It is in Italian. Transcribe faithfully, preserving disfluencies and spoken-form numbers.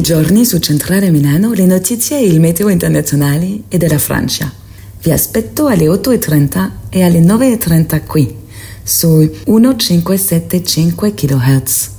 giorni su Centrale Milano le notizie e il meteo internazionali e della Francia. Vi aspetto alle otto e trenta e alle nove e trenta qui, su millecinquecentosettantacinque chilohertz.